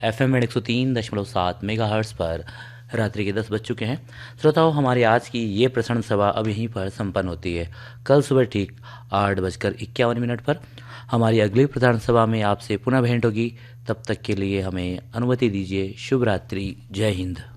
FM में 103.7 megahertz पर रात्रि के 10 बज चुके हैं। श्रोताओं, हमारी आज की ये प्रसारण सभा अब यहीं पर संपन्न होती है। कल सुबह ठीक 8:51 पर हमारी अगली प्रसारण सभा में आपसे पुनः भेंट होगी। तब तक के लिए हमें अनुमति दीजिए। शुभ रात्रि। जय हिंद।